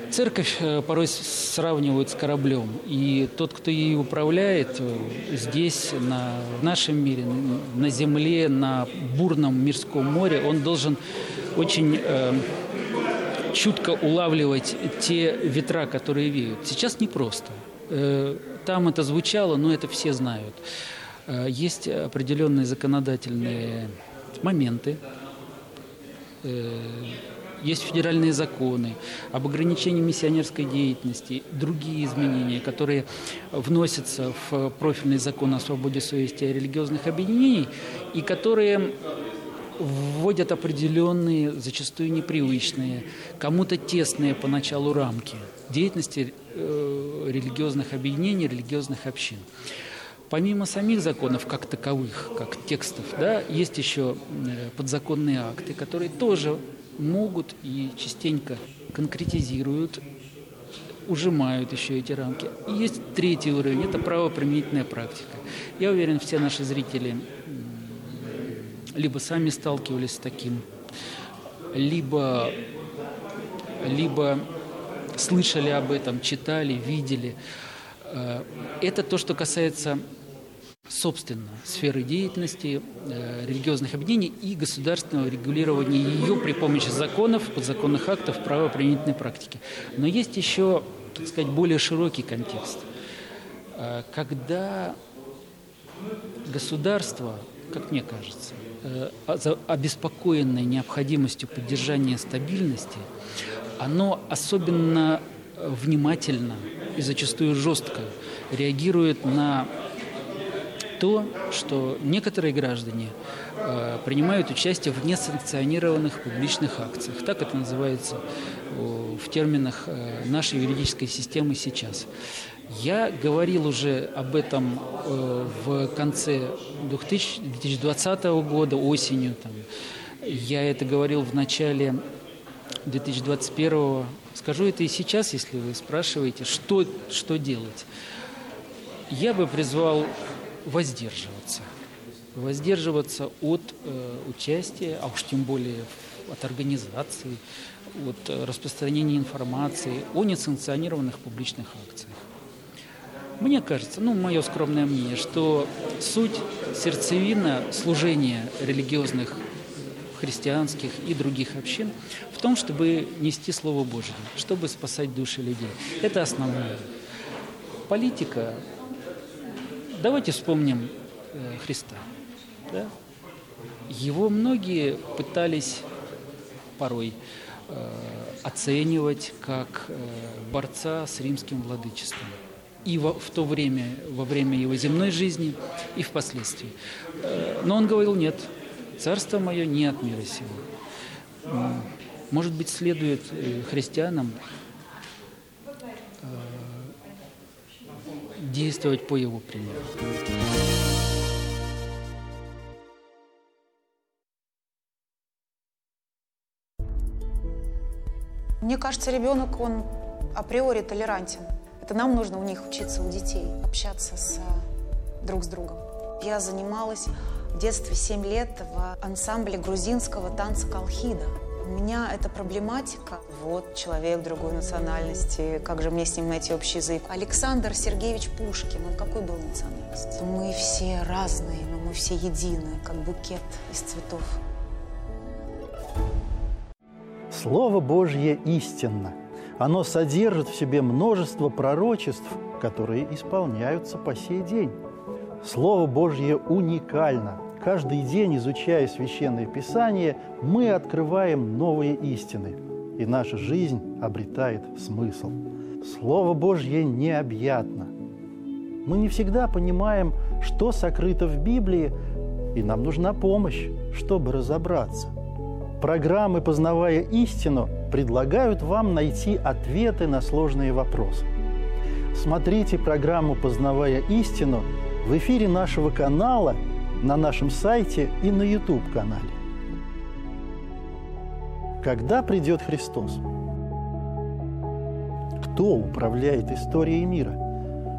Церковь порой сравнивают с кораблем, и тот, кто ей управляет здесь, в нашем мире, на земле, на бурном мирском море, он должен очень чутко улавливать те ветра, которые веют. Сейчас непросто. Там это звучало, но это все знают. Есть определенные законодательные моменты, есть федеральные законы об ограничении миссионерской деятельности, другие изменения, которые вносятся в профильный закон о свободе совести и религиозных объединений, и которые вводят определенные, зачастую непривычные, кому-то тесные поначалу рамки деятельности религиозных объединений, религиозных общин. Помимо самих законов как таковых, как текстов, да, есть еще подзаконные акты, которые тоже могут и частенько конкретизируют, ужимают еще эти рамки. И есть третий уровень – это правоприменительная практика. Я уверен, все наши зрители либо сами сталкивались с таким, либо слышали об этом, читали, видели. Это то, что касается, собственно, сферы деятельности религиозных объединений и государственного регулирования ее при помощи законов, подзаконных актов, правоприменительной практики. Но есть еще, так сказать, более широкий контекст. Когда государство, как мне кажется, обеспокоенное необходимостью поддержания стабильности, оно особенно внимательно и зачастую жестко реагирует на то, что некоторые граждане принимают участие в несанкционированных публичных акциях. Так это называется в терминах нашей юридической системы сейчас. Я говорил уже об этом в конце 2020 года, осенью. Я это говорил в начале 2021. Скажу это и сейчас, если вы спрашиваете, что делать. Я бы призвал воздерживаться от участия, а уж тем более от организации, от распространения информации о несанкционированных публичных акциях. Мне кажется, мое скромное мнение, что суть, сердцевина служения религиозных, христианских и других общин в том, чтобы нести Слово Божие, чтобы спасать души людей. Это основное. Политика. Давайте вспомним Христа. Да? Его многие пытались порой оценивать как борца с римским владычеством. И в то время, во время его земной жизни, и впоследствии. Но он говорил: нет, царство мое не от мира сего. Может быть, следует христианам действовать по его примеру. Мне кажется, ребенок, он априори толерантен. Это нам нужно у них учиться, у детей, общаться друг с другом. Я занималась в детстве 7 лет в ансамбле грузинского танца колхида. У меня эта проблематика. Вот человек другой национальности, как же мне с ним найти общий язык? Александр Сергеевич Пушкин, он какой был национальности? Мы все разные, но мы все едины, как букет из цветов. Слово Божье истинно. Оно содержит в себе множество пророчеств, которые исполняются по сей день. Слово Божье уникально. Каждый день, изучая Священное Писание, мы открываем новые истины, и наша жизнь обретает смысл. Слово Божье необъятно. Мы не всегда понимаем, что сокрыто в Библии, и нам нужна помощь, чтобы разобраться. Программы «Познавая истину» предлагают вам найти ответы на сложные вопросы. Смотрите программу «Познавая истину» в эфире нашего канала, на нашем сайте и на YouTube-канале. Когда придет Христос? Кто управляет историей мира?